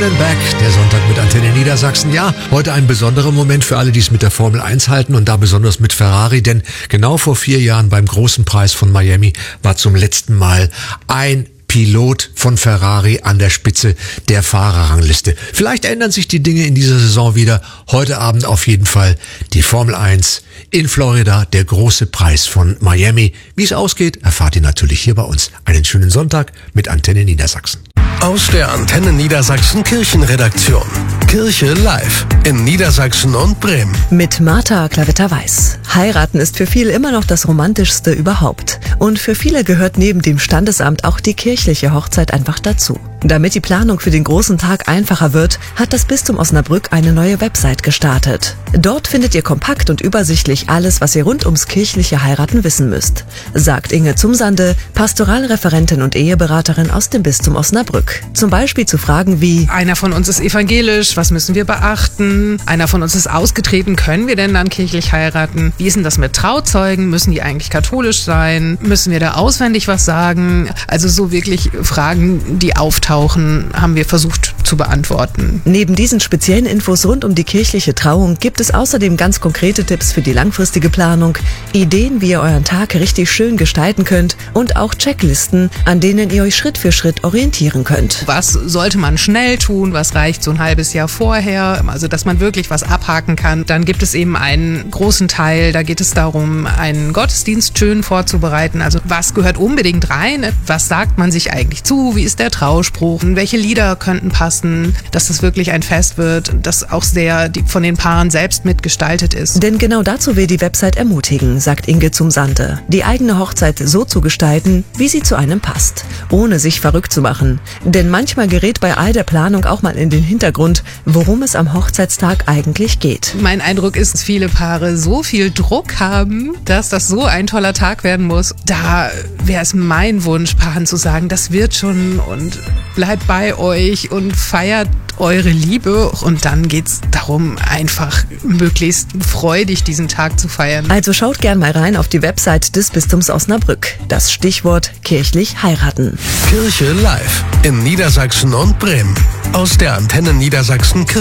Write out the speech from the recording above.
Back, der Sonntag mit Antenne Niedersachsen. Ja, heute ein besonderer Moment für alle, die es mit der Formel 1 halten und da besonders mit Ferrari, denn genau vor 4 Jahren beim großen Preis von Miami war zum letzten Mal ein Pilot von Ferrari an der Spitze der Fahrerrangliste. Vielleicht ändern sich die Dinge in dieser Saison wieder. Heute Abend auf jeden Fall die Formel 1 in Florida, der große Preis von Miami. Wie es ausgeht, erfahrt ihr natürlich hier bei uns. Einen schönen Sonntag mit Antenne Niedersachsen. Aus der Antenne Niedersachsen Kirchenredaktion. Kirche live in Niedersachsen und Bremen. Mit Martha Klavitter-Weiß. Heiraten ist für viele immer noch das Romantischste überhaupt. Und für viele gehört neben dem Standesamt auch die kirchliche Hochzeit einfach dazu. Damit die Planung für den großen Tag einfacher wird, hat das Bistum Osnabrück eine neue Website gestartet. Dort findet ihr kompakt und übersichtlich alles, was ihr rund ums kirchliche Heiraten wissen müsst, sagt Inge Zumsande, Pastoralreferentin und Eheberaterin aus dem Bistum Osnabrück. Zum Beispiel zu Fragen wie: Einer von uns ist evangelisch, was müssen wir beachten? Einer von uns ist ausgetreten, können wir denn dann kirchlich heiraten? Wie ist denn das mit Trauzeugen? Müssen die eigentlich katholisch sein? Müssen wir da auswendig was sagen? Also so wirklich Fragen, die auftauchen, haben wir versucht zu beantworten. Neben diesen speziellen Infos rund um die kirchliche Trauung gibt es außerdem ganz konkrete Tipps für die langfristige Planung, Ideen, wie ihr euren Tag richtig schön gestalten könnt und auch Checklisten, an denen ihr euch Schritt für Schritt orientieren könnt. Was sollte man schnell tun? Was reicht so ein halbes Jahr vorher? Also, dass man wirklich was abhaken kann. Dann gibt es eben einen großen Teil, da geht es darum, einen Gottesdienst schön vorzubereiten. Also, was gehört unbedingt rein? Was sagt man sich eigentlich zu? Wie ist der Trauspruch? Welche Lieder könnten passen? Dass das wirklich ein Fest wird, das auch sehr von den Paaren selbst mitgestaltet ist. Denn genau dazu will die Website ermutigen, sagt Inge Zumsande, die eigene Hochzeit so zu gestalten, wie sie zu einem passt, ohne sich verrückt zu machen. Denn manchmal gerät bei all der Planung auch mal in den Hintergrund, worum es am Hochzeitstag eigentlich geht. Mein Eindruck ist, dass viele Paare so viel Druck haben, dass das so ein toller Tag werden muss. Da wäre es mein Wunsch, Paaren zu sagen, das wird schon und bleibt bei euch und feiert eure Liebe. Und dann geht's darum, einfach möglichst freudig diesen Tag zu feiern. Also schaut gern mal rein auf die Website des Bistums Osnabrück. Das Stichwort kirchlich heiraten. Kirche live in Niedersachsen und Bremen. Aus der Antenne Niedersachsen Kirche.